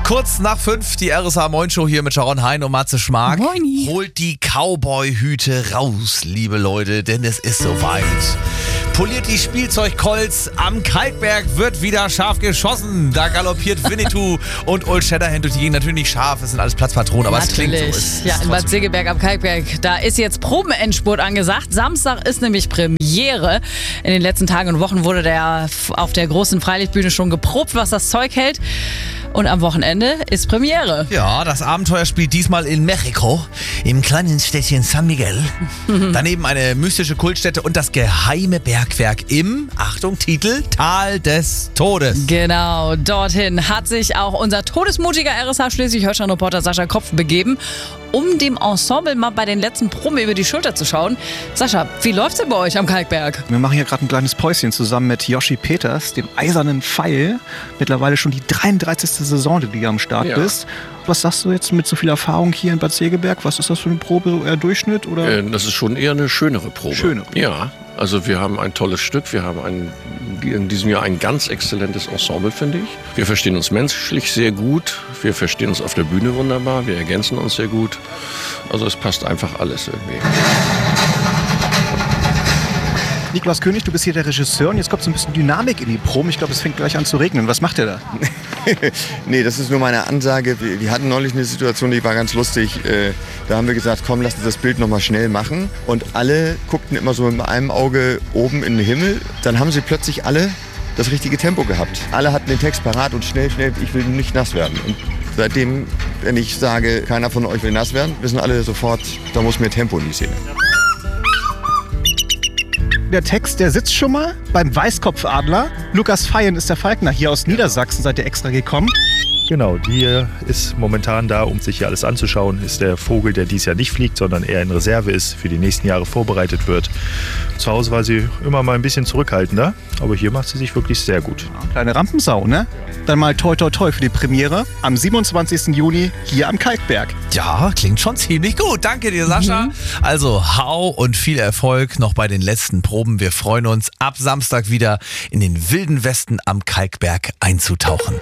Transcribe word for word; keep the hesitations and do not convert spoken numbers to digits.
Kurz nach fünf, die R S A Moin Show hier mit Sharon Hein und Matze Schmark. Moini. Holt die Cowboy-Hüte raus, liebe Leute, denn es ist soweit. Poliert die Spielzeugkolz, am Kalkberg wird wieder scharf geschossen. Da galoppiert Winnetou und Old Shatterhand durch die Gegend. Natürlich nicht scharf, es sind alles Platzpatronen, aber Natürlich. es klingt so. Es ja, ist in Bad trotzdem- Segeberg am Kalkberg, da ist jetzt Probenendspurt angesagt. Samstag ist nämlich Premiere. In den letzten Tagen und Wochen wurde der auf der großen Freilichtbühne schon geprobt, was das Zeug hält. Und am Wochenende ist Premiere. Ja, das Abenteuer spielt diesmal in Mexiko, im kleinen Städtchen San Miguel. Daneben eine mystische Kultstätte und das geheime Bergwerk im, Achtung, Titel, Tal des Todes. Genau, dorthin hat sich auch unser todesmutiger R S H Schleswig-Holstein-Reporter Sascha Kopf begeben, um dem Ensemble mal bei den letzten Proben über die Schulter zu schauen. Sascha, wie läuft's denn bei euch am Kalkberg? Wir machen hier gerade ein kleines Päuschen zusammen mit Yoshi Peters, dem eisernen Pfeil. Mittlerweile schon die dreiunddreißigste Saison, die du hier am Start Ja. bist. Was sagst du jetzt mit so viel Erfahrung hier in Bad Segeberg? Was ist das für eine Probe, so eher Durchschnitt? Oder? Äh, Das ist schon eher eine schönere Probe. Schöne. Ja, also wir haben ein tolles Stück. Wir haben ein, in diesem Jahr ein ganz exzellentes Ensemble, finde ich. Wir verstehen uns menschlich sehr gut. Wir verstehen uns auf der Bühne wunderbar. Wir ergänzen uns sehr gut. Also es passt einfach alles irgendwie. Niklas König, du bist hier der Regisseur und jetzt kommt so ein bisschen Dynamik in die Proben. Ich glaube, es fängt gleich an zu regnen. Was macht ihr da? Nee, das ist nur meine Ansage. Wir, wir hatten neulich eine Situation, die war ganz lustig. Äh, da haben wir gesagt, komm, lass uns das Bild noch mal schnell machen. Und alle guckten immer so mit einem Auge oben in den Himmel. Dann haben sie plötzlich alle das richtige Tempo gehabt. Alle hatten den Text parat und schnell, schnell, ich will nicht nass werden. Und seitdem, wenn ich sage, keiner von euch will nass werden, wissen alle sofort, da muss mehr Tempo in die Szene. Der Text, der sitzt schon mal beim Weißkopfadler. Lukas Feyen ist der Falkner hier aus Niedersachsen, seid ihr extra gekommen. Genau, die ist momentan da, um sich hier alles anzuschauen. Ist der Vogel, der dieses Jahr nicht fliegt, sondern eher in Reserve ist, für die nächsten Jahre vorbereitet wird. Zu Hause war sie immer mal ein bisschen zurückhaltender, aber hier macht sie sich wirklich sehr gut. Kleine Rampensau, ne? Dann mal toi toi toi für die Premiere am siebenundzwanzigsten Juni hier am Kalkberg. Ja, klingt schon ziemlich gut. Danke dir, Sascha. Also hau und viel Erfolg noch bei den letzten Proben. Wir freuen uns, ab Samstag wieder in den wilden Westen am Kalkberg einzutauchen.